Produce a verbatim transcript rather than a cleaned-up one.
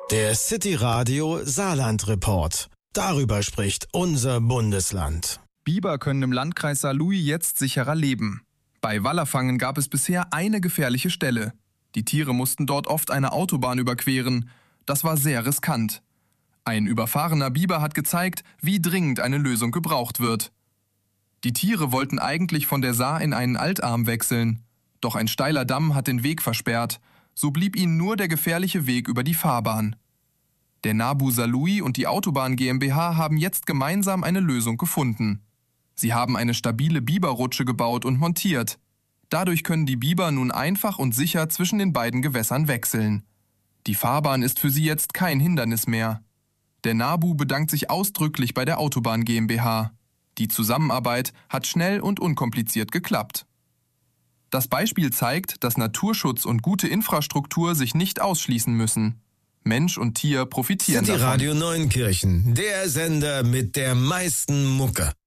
Der City Radio Saarland Report. Darüber spricht unser Bundesland. Biber können im Landkreis Saarlouis jetzt sicherer leben. Bei Wallerfangen gab es bisher eine gefährliche Stelle. Die Tiere mussten dort oft eine Autobahn überqueren. Das war sehr riskant. Ein überfahrener Biber hat gezeigt, wie dringend eine Lösung gebraucht wird. Die Tiere wollten eigentlich von der Saar in einen Altarm wechseln. Doch ein steiler Damm hat den Weg versperrt. So blieb ihnen nur der gefährliche Weg über die Fahrbahn. Der NABU Saarlouis und die Autobahn GmbH haben jetzt gemeinsam eine Lösung gefunden. Sie haben eine stabile Biberrutsche gebaut und montiert. Dadurch können die Biber nun einfach und sicher zwischen den beiden Gewässern wechseln. Die Fahrbahn ist für sie jetzt kein Hindernis mehr. Der NABU bedankt sich ausdrücklich bei der Autobahn GmbH. Die Zusammenarbeit hat schnell und unkompliziert geklappt. Das Beispiel zeigt, dass Naturschutz und gute Infrastruktur sich nicht ausschließen müssen. Mensch und Tier profitieren City davon. Radio Neunkirchen, der Sender mit der meisten Mucke.